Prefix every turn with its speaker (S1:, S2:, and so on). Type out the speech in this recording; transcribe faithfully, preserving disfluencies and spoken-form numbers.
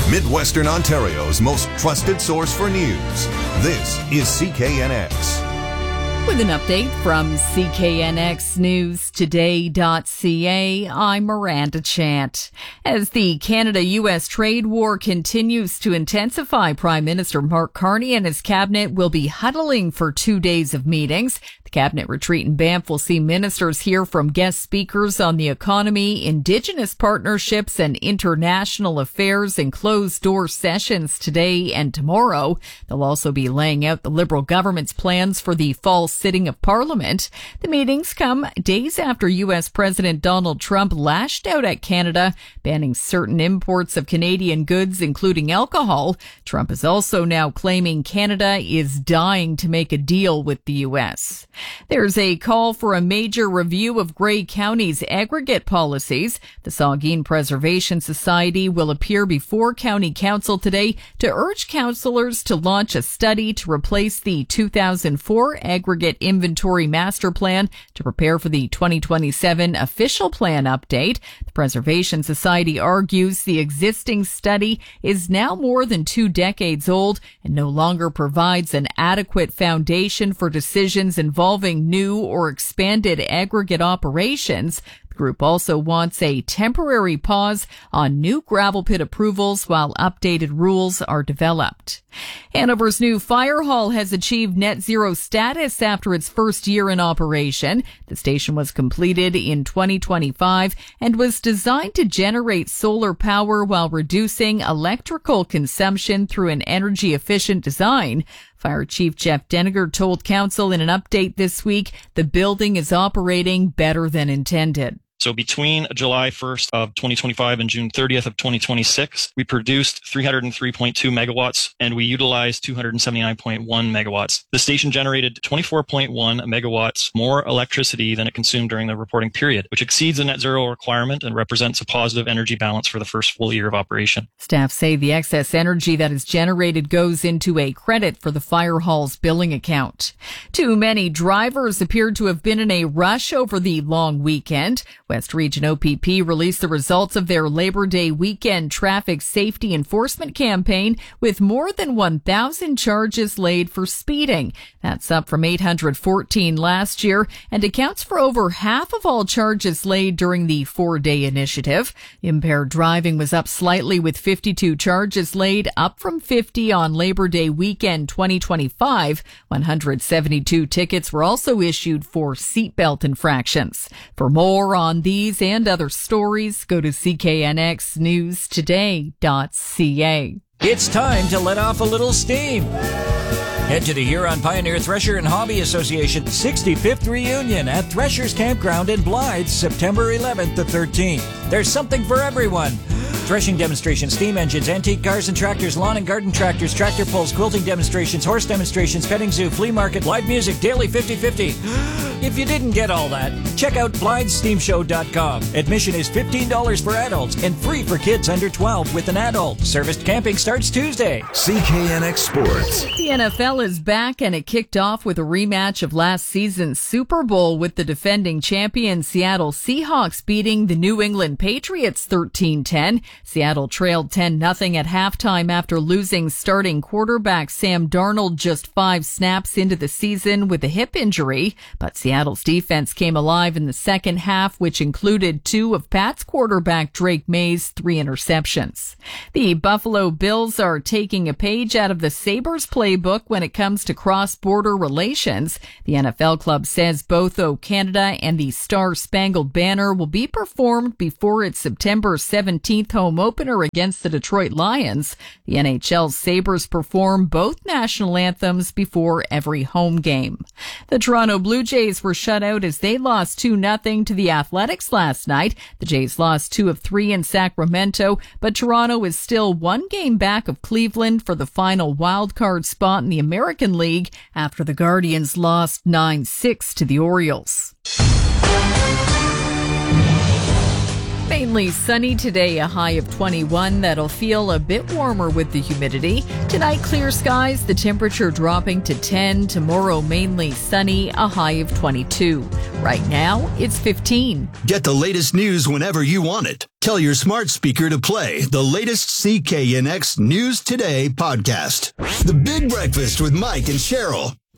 S1: Midwestern Ontario's most trusted source for news. This is C K N X.
S2: With an update from C K N X News Today dot C A, I'm Miranda Chant. As the Canada-U S trade war continues to intensify, Prime Minister Mark Carney and his cabinet will be huddling for two days of meetings. The cabinet retreat in Banff will see ministers hear from guest speakers on the economy, Indigenous partnerships, and international affairs in closed-door sessions today and tomorrow. They'll also be laying out the Liberal government's plans for the fall sitting of Parliament. The meetings come days after U S President Donald Trump lashed out at Canada, banning certain imports of Canadian goods, including alcohol. Trump is also now claiming Canada is dying to make a deal with the U S. There's a call for a major review of Grey County's aggregate policies. The Saugeen Preservation Society will appear before County Council today to urge councillors to launch a study to replace the two thousand four aggregate inventory master plan to prepare for the twenty twenty-seven official plan update. The Preservation Society argues the existing study is now more than two decades old and no longer provides an adequate foundation for decisions involving new or expanded aggregate operations. The group also wants a temporary pause on new gravel pit approvals while updated rules are developed. Hanover's new fire hall has achieved net zero status after its first year in operation. The station was completed in twenty twenty-five and was designed to generate solar power while reducing electrical consumption through an energy-efficient design. Fire Chief Jeff Deniger told Council in an update this week the building is operating better than intended.
S3: So between July first of twenty twenty-five and June thirtieth of twenty twenty-six, we produced three hundred three point two megawatts and we utilized two hundred seventy-nine point one megawatts. The station generated twenty-four point one megawatts more electricity than it consumed during the reporting period, which exceeds the net zero requirement and represents a positive energy balance for the first full year of operation.
S2: Staff say the excess energy that is generated goes into a credit for the fire hall's billing account. Too many drivers appeared to have been in a rush over the long weekend. West Region O P P released the results of their Labor Day weekend traffic safety enforcement campaign with more than one thousand charges laid for speeding. That's up from eight hundred fourteen last year and accounts for over half of all charges laid during the four-day initiative. Impaired driving was up slightly with fifty-two charges laid, up from fifty on Labor Day weekend twenty twenty-five. one hundred seventy-two tickets were also issued for seatbelt infractions. For more on these and other stories, go to C K N X News Today dot C A.
S4: It's time to let off a little steam. Head to the Huron Pioneer Thresher and Hobby Association sixty-fifth reunion at Thresher's Campground in Blythe, September eleventh to thirteenth. There's something for everyone. Threshing demonstrations, steam engines, antique cars and tractors, lawn and garden tractors, tractor pulls, quilting demonstrations, horse demonstrations, petting zoo, flea market, live music, daily fifty fifty. If you didn't get all that, check out Blythe Steam Show dot com. Admission is fifteen dollars for adults and free for kids under twelve with an adult. Serviced camping starts Tuesday.
S1: C K N X Sports.
S2: The N F L is back and it kicked off with a rematch of last season's Super Bowl with the defending champion Seattle Seahawks beating the New England Patriots thirteen ten. Seattle trailed ten nothing at halftime after losing starting quarterback Sam Darnold just five snaps into the season with a hip injury. But Seattle's defense came alive in the second half, which included two of Pat's quarterback Drake May's three interceptions. The Buffalo Bills are taking a page out of the Sabres playbook when it comes to cross-border relations. The N F L club says both O Canada and the Star-Spangled Banner will be performed before its September seventeenth home opener against the Detroit Lions. The N H L's Sabres perform both national anthems before every home game. The Toronto Blue Jays were shut out as they lost two nothing to the Athletics last night. The Jays lost two of three in Sacramento, but Toronto is still one game back of Cleveland for the final wild-card spot in the American League after the Guardians lost nine six to the Orioles. Mainly sunny today, a high of twenty-one. That'll feel a bit warmer with the humidity. Tonight, clear skies, the temperature dropping to ten. Tomorrow, mainly sunny, a high of twenty-two. Right now, it's fifteen.
S5: Get the latest news whenever you want it. Tell your smart speaker to play the latest C K N X News Today podcast. The Big Breakfast with Mike and Cheryl.